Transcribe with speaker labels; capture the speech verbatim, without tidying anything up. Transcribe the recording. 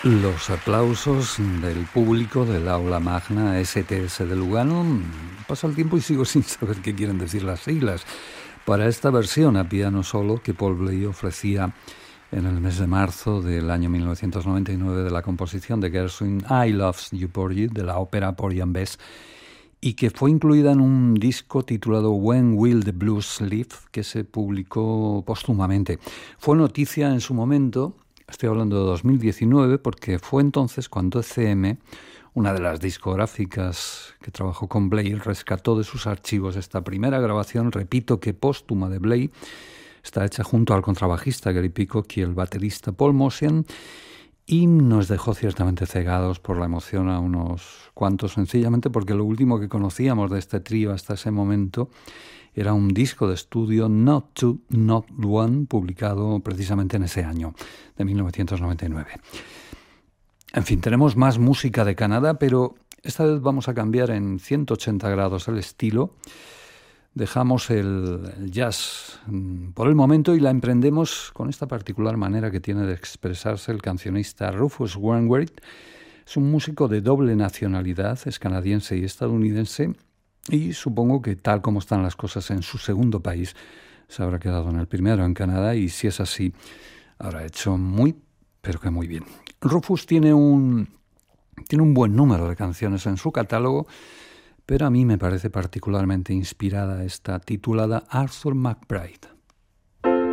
Speaker 1: Los aplausos del público del aula magna S T S de Lugano. Pasa el tiempo y sigo sin saber qué quieren decir las siglas. Para esta versión a piano solo que Paul Bley ofrecía en el mes de marzo del año mil novecientos noventa y nueve de la composición de Gershwin I Loves You Porgy, de la ópera Porgy and Bess, y que fue incluida en un disco titulado When Will the Blues Live, que se publicó póstumamente. Fue noticia en su momento. Estoy hablando de dos mil diecinueve porque fue entonces cuando E C M, una de las discográficas que trabajó con Bley, rescató de sus archivos esta primera grabación, repito que póstuma de Bley. Está hecha junto al contrabajista Gary Peacock y el baterista Paul Motian, y nos dejó ciertamente cegados por la emoción a unos cuantos, sencillamente porque lo último que conocíamos de este trío hasta ese momento era un disco de estudio, Not Two, Not One, publicado precisamente en ese año, de mil novecientos noventa y nueve. En fin, tenemos más música de Canadá, pero esta vez vamos a cambiar en ciento ochenta grados el estilo. Dejamos el, el jazz por el momento y la emprendemos con esta particular manera que tiene de expresarse el cancionista Rufus Wainwright. Es un músico de doble nacionalidad, es canadiense y estadounidense, y supongo que tal como están las cosas en su segundo país, se habrá quedado en el primero, en Canadá, y si es así, habrá hecho muy, pero que muy bien. Rufus tiene un, tiene un buen número de canciones en su catálogo, pero a mí me parece particularmente inspirada esta titulada Arthur McBride.